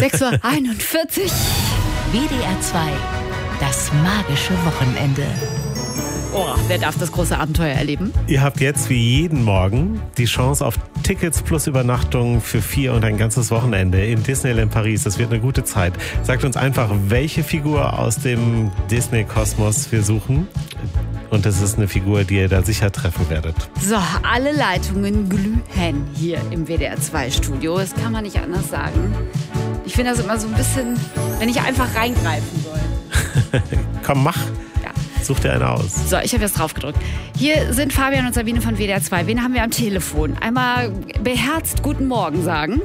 6:41 Uhr. WDR 2, das magische Wochenende. Oh, wer darf das große Abenteuer erleben? Ihr habt jetzt wie jeden Morgen die Chance auf Tickets plus Übernachtung für 4 und ein ganzes Wochenende in Disneyland Paris. Das wird eine gute Zeit. Sagt uns einfach, welche Figur aus dem Disney-Kosmos wir suchen. Und das ist eine Figur, die ihr da sicher treffen werdet. So, alle Leitungen glühen hier im WDR 2 Studio. Das kann man nicht anders sagen. Ich finde das immer so ein bisschen, wenn ich einfach reingreifen soll. Komm, mach. Ja. Such dir eine aus. So, ich habe jetzt drauf gedrückt. Hier sind Fabian und Sabine von WDR 2. Wen haben wir am Telefon? Einmal beherzt Guten Morgen sagen.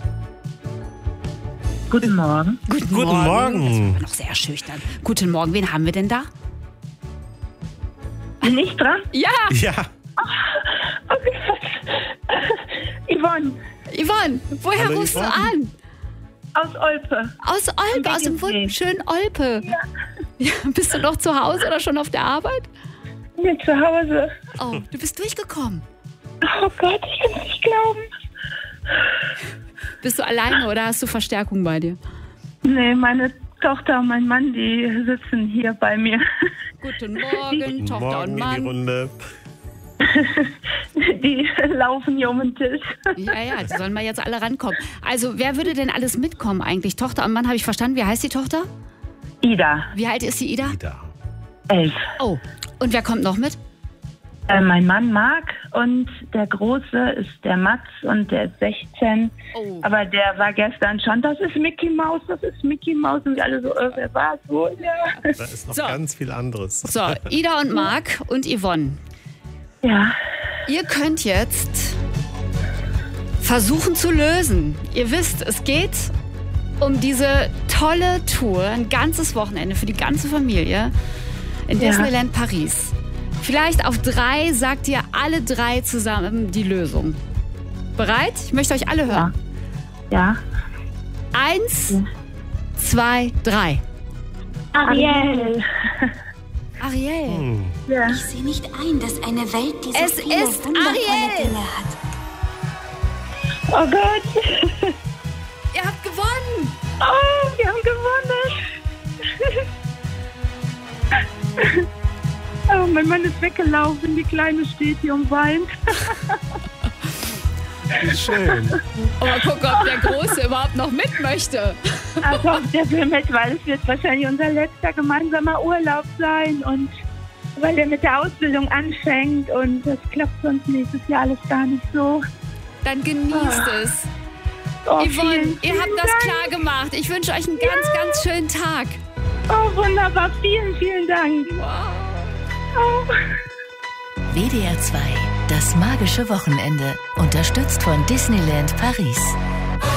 Guten Morgen. Guten Morgen. Das war noch sehr schüchtern. Guten Morgen, wen haben wir denn da? Bin ich dran? Ja, Ja. Oh Gott. Yvonne, woher Hallo, rufst du Yvonne. an? aus Olpe. Aus Olpe, aus dem wunderschönen Olpe. Ja. Bist du noch zu Hause oder schon auf der Arbeit? Bin zu Hause. Oh, du bist durchgekommen. Oh Gott, ich kann es nicht glauben. Bist du alleine oder hast du Verstärkung bei dir? Nee, meine Tochter und mein Mann, die sitzen hier bei mir. Guten Morgen, Tochter Morgen und in die Mann. Runde. Die laufen hier um den Tisch. Ja, die sollen mal jetzt alle rankommen. Also, wer würde denn alles mitkommen eigentlich? Tochter und Mann, habe ich verstanden. Wie heißt die Tochter? Ida, Wie alt ist die Ida? Ida. 11. Oh, und wer kommt noch mit? Mein Mann Marc und der Große ist der Mats und der ist 16. Oh. Aber der war gestern schon, das ist Mickey Mouse, das ist Mickey Mouse. Und wir alle so, wer war es wohl? Ja. Da ist noch So. ganz viel anderes. So, Ida und Marc und Yvonne. Ja. Ihr könnt jetzt versuchen zu lösen. Ihr wisst, es geht um diese tolle Tour, ein ganzes Wochenende für die ganze Familie in Ja. Disneyland Paris. Vielleicht auf 3 sagt ihr alle 3 zusammen die Lösung. Bereit? Ich möchte euch alle hören. Ja. 1, 2, 3. Ariel. Ariel. Ja. Ich sehe nicht ein, dass eine Welt diese Es viele ist wundervolle Ariel. Dinge hat. Oh Gott. Ihr habt gewonnen. Oh, wir haben gewonnen. Oh, mein Mann ist weggelaufen. Die Kleine steht hier und weint. Wie schön. Oh, mal gucken, ob der Große überhaupt noch mit möchte. Also, der will mit, weil es wird wahrscheinlich unser letzter gemeinsamer Urlaub sein. Und weil er mit der Ausbildung anfängt. Und das klappt sonst nächstes Jahr alles gar nicht so. Dann genießt es. Oh, Yvonne, ihr habt das Dank. klar gemacht. Ich wünsche euch einen ganz schönen Tag. Oh, wunderbar. Vielen Dank. Oh. WDR 2, das magische Wochenende. Unterstützt von Disneyland Paris.